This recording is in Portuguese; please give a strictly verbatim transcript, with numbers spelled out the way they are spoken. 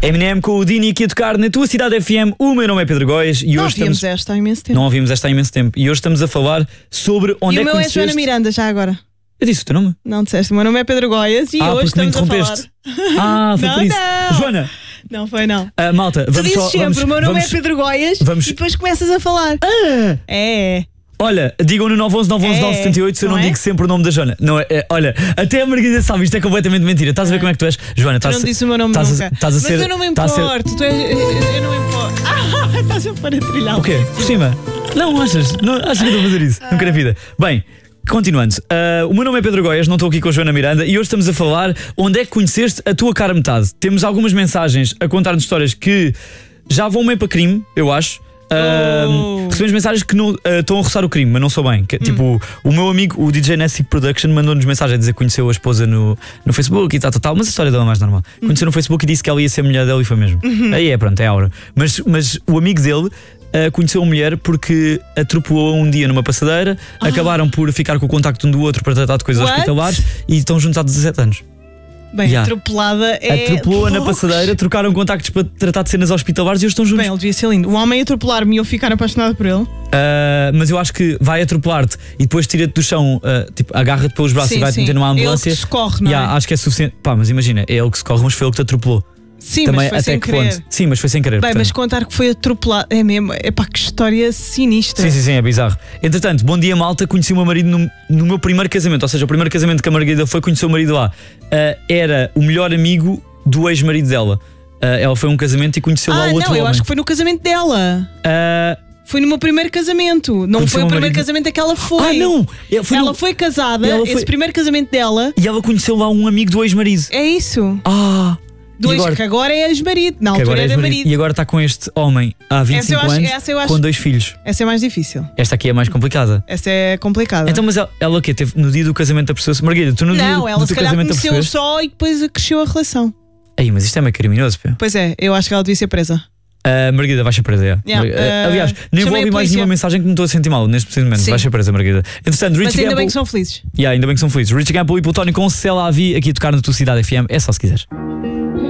Eminem com o Dini aqui a tocar na tua cidade F M. O meu nome é Pedro Góes e não hoje ouvimos estamos... esta há imenso tempo. Não ouvimos esta há imenso tempo. E hoje estamos a falar sobre onde e é o que meu é conheceste... Joana Miranda, já agora. Eu disse o teu nome? Não disseste, o meu nome é Pedro Góes e ah, hoje porque me estamos a falar. interrompeste. Ah, foi não, por isso. Não. Joana. Não foi não. Uh, malta, tu vamos dizes só... sempre, vamos, o meu nome vamos, é Pedro Góes vamos... e depois começas a falar. Ah. É. Olha, digam no nove um um nove um um nove sete oito se eu não, não é? digo sempre o nome da Joana. Não é, é, olha, até a Margarida sabe, isto é completamente mentira. Estás a ver como é que tu és? Joana, estás a ser. Não disse o meu nome estás nunca. A, estás a Mas ser, eu não me importo. Ser... Tu és, eu, eu não me importo. Ah, estás a para trilhar. O quê? Por cima? Não, achas? Não, achas que eu estou a fazer isso? Ah. Nunca na vida. Bem. Continuando, uh, o meu nome é Pedro Góes, não estou aqui com a Joana Miranda e hoje estamos a falar onde é que conheceste a tua cara metade. Temos algumas mensagens a contar-nos histórias que já vão meio para crime, eu acho. Uh, oh. Recebemos mensagens que não, uh, estão a roçar o crime, mas não sou bem. Que, hum. Tipo, o meu amigo, o D J Nessic Production, mandou-nos mensagem a dizer que conheceu a esposa no, no Facebook e tal, tal, tal. Mas a história dela é mais normal. Hum. Conheceu no Facebook e disse que ela ia ser a mulher dele e foi mesmo. Uhum. Aí é, pronto, é a aura. Mas, mas o amigo dele uh, conheceu a mulher porque atropelou um dia numa passadeira, oh. acabaram por ficar com o contacto um do outro para tratar de coisas What? hospitalares e estão juntos há dezassete anos. Bem, yeah. atropelada é. Atropelou-a na passadeira, trocaram contactos para tratar de cenas hospitalares e eles estão juntos. Bem, ele devia ser lindo. O homem atropelar-me e eu ficar apaixonada por ele. Uh, mas eu acho que vai atropelar-te e depois tira-te do chão, uh, tipo, agarra-te pelos braços sim, e vai-te meter numa ambulância. Ele que se corre, não yeah, é? Acho que é suficiente. Pá, mas imagina, é ele que se corre, mas foi ele que te atropelou. Sim, também, mas foi até sem que querer. Ponto? Sim, mas foi sem querer. Bem, portanto. mas contar que foi atropelado é mesmo. É pá, que história sinistra. Sim, sim, sim, é bizarro. Entretanto, bom dia, malta. Conheci o meu marido no, no meu primeiro casamento. Ou seja, o primeiro casamento que a Margarida foi, conheceu o marido lá. Uh, era o melhor amigo do ex-marido dela. Uh, ela foi a um casamento e conheceu ah, lá o outro não, homem. eu acho que foi no casamento dela. Uh, Foi no meu primeiro casamento. Não foi o primeiro marido... casamento a que ela foi. Ah, não! Foi ela no... foi casada, ela esse foi... primeiro casamento dela. E ela conheceu lá um amigo do ex-marido. É isso. Ah! Do ex, agora... Que agora é ex-marido. Na altura é era marido. E agora está com este homem há vinte e cinco acho, anos acho... com dois filhos. Essa é mais difícil. Esta aqui é mais complicada. Essa é complicada. Então, mas ela, ela o quê? Teve no dia do casamento apercebeu-se? Margarida, tu no não, dia do, ela do se teu calhar casamento conheceu só e depois cresceu a relação. Aí, mas isto é meio criminoso, pô. Pois é, eu acho que ela devia ser presa. Uh, Margarida, vais ser presa, é. Yeah. Uh, Aliás, nem vou ouvir mais nenhuma mensagem que me estou a sentir mal neste preciso momento. Vais ser presa, Margarida. Entretanto, Rich Mas ainda Gamble... bem que são felizes. Yeah, ainda bem que são felizes. Rich Gamble e Plutónio com Cela a Vi aqui a tocar na tua cidade F M. É só se quiseres.